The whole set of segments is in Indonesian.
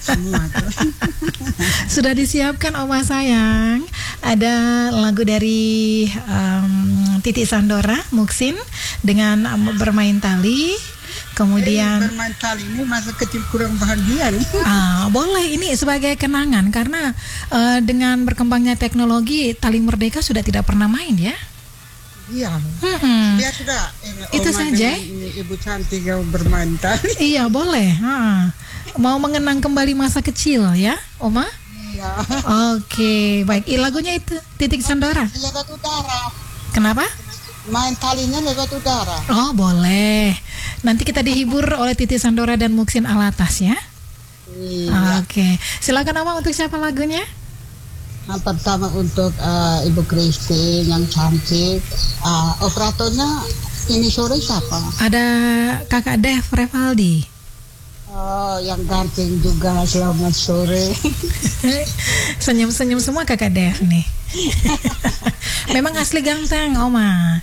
semua tuh. Sudah disiapkan Oma sayang. Ada lagu dari Titi Sandora, Muksin dengan bermain tali. Kemudian bermain tali ini masa kecil kurang bahagia nih. Boleh ini sebagai kenangan karena dengan berkembangnya teknologi Tali Merdeka sudah tidak pernah main ya. Iya. Biar sudah. Itu saja. Ibu cantik yang bermain tali. Iya boleh. Mau mengenang kembali masa kecil ya, Oma? Iya. Oke, baik. Lagunya itu Titik Sandora. Lewat udara. Kenapa? Main talinya lewat udara. Oh boleh. Nanti kita dihibur oleh Titi Sandora dan Muksin Alatas ya. Iya. Oke. Silakan Oma, untuk siapa lagunya? Yang pertama untuk Ibu Kristi yang cantik. Operatornya ini sore siapa? Ada Kakak Dev Revaldi. Oh, yang ganteng juga. Selamat sore. Senyum-senyum semua Kakak Dev nih. Memang asli ganteng, Oma.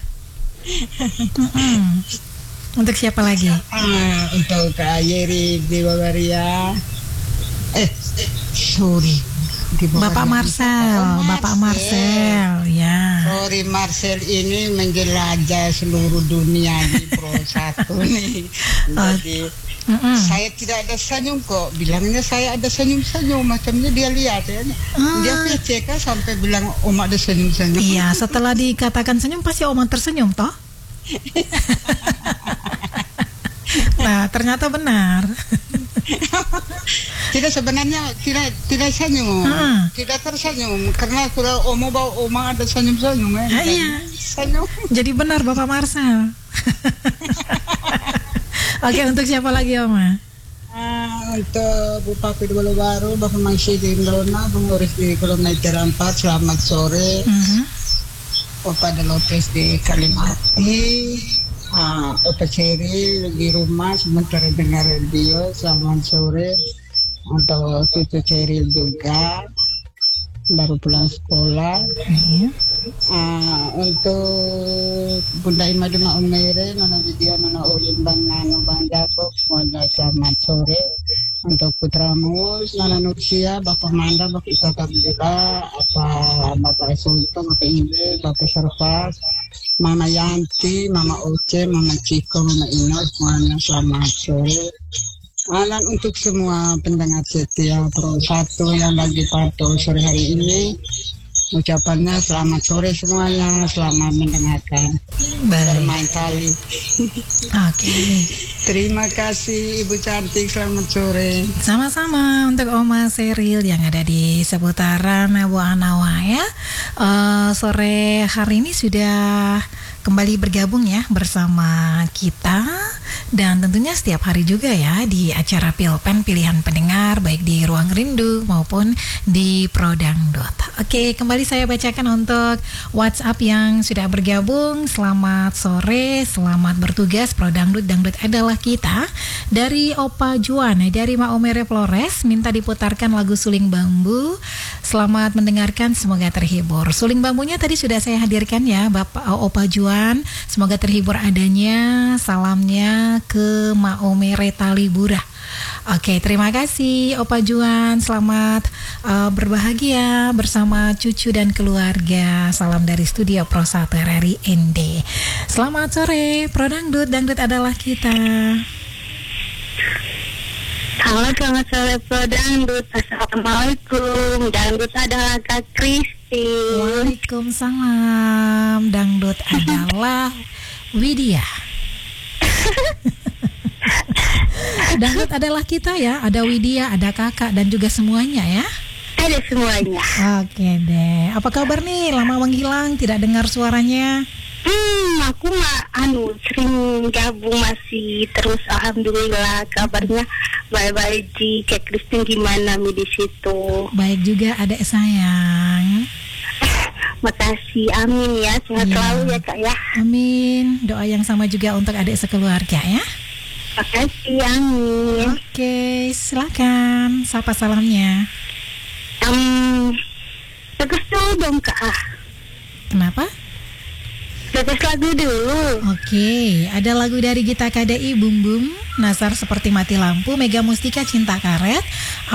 Untuk siapa lagi? Untuk Yeri di Bavaria. Sorry. Bapak Marcel, Bapak Marcel, ya. Sorry, Marcel ini menjelajah seluruh dunia di Pro 1 nih. Jadi saya tidak ada senyum kok. Bilangnya saya ada senyum-senyum, macamnya dia lihat ya. Dia PCK sampai bilang Oma ada senyum-senyum. Iya, setelah dikatakan senyum pasti Oma tersenyum toh. Nah, ternyata benar. Tidak, sebenarnya tidak senyum, tidak tersenyum karena sudah Oma bawa Oma ada senyum-senyum ya. Iya. Senyum. Jadi benar Bapak Marcel. Oke, untuk siapa lagi Oma? Untuk Bupati Bolo Baru, Bapak Mansidi Indona, pengurus di kilometer 4, selamat sore. Opa De Lopez di Kalimati. Opa Ceri di rumah sementara dengar radio, selamat sore. Untuk Cucu Ceri juga baru pulang sekolah. Untuk Bunda Imaduna Umere, Nona Widya, Nona Ulin, Bang Nano, Bang Jakob, semuanya selamat sore. Untuk Putra Mus, Nona Nursia, Bapak Manda, Bapak Isa Kabila, Bapak Sultan, Bapak Ibe, Bapak Servas, Mama Yanti, Mama Oce, Mama Ciko, Mama Ino, semuanya selamat sore. Dan untuk semua pendengar setia Pro 1 yang lagi pantau sore hari ini, ucapannya selamat sore semuanya, selamat mendengarkan. Bermain tali. Oke. Terima kasih Ibu cantik, selamat sore. Sama-sama untuk Oma Seril yang ada di seputaran Bu Anawa ya. Sore hari ini sudah kembali bergabung ya bersama kita. Dan tentunya setiap hari juga ya di acara Pilpen Pilihan Pendengar, baik di Ruang Rindu maupun di Pro Dangdut. Oke, kembali saya bacakan untuk WhatsApp yang sudah bergabung. Selamat sore, selamat bertugas Pro Dangdut, Dangdut adalah kita. Dari Opa Juan, dari Maomere Flores, minta diputarkan lagu Suling Bambu. Selamat mendengarkan, semoga terhibur. Suling Bambunya tadi sudah saya hadirkan ya Bapak Opa Juan. Semoga terhibur adanya. Salamnya ke Maomere Talibura. Oke, terima kasih Opa Juan. Selamat berbahagia bersama cucu dan keluarga. Salam dari studio Pro 1 RRI ND. Selamat sore Pro Dangdut, Dangdut adalah kita. Halo, selamat sore Pro Dangdut. Assalamualaikum. Dangdut adalah Kak Kristi. Waalaikumsalam. Dangdut adalah Widya. Dangdut adalah kita ya. Ada Widya, ada kakak dan juga semuanya ya. Ada semuanya. Oke deh. Apa kabar nih? Lama menghilang, tidak dengar suaranya. Aku sering gabung masih terus. Alhamdulillah kabarnya baik-baik. Di Kak Kristin gimana mi di situ? Baik juga adek sayang. Makasih, amin ya. Sehat selalu ya Kak ya. Amin. Doa yang sama juga untuk adik sekeluarga ya. Makasih, amin. Oke, silakan. Sapa salamnya. Tegas dulu dong Kak. Kenapa? Tegas lagu dulu. Oke, ada lagu dari Gita KDI Bum Bum, Nasar Seperti Mati Lampu, Mega Mustika Cinta Karet,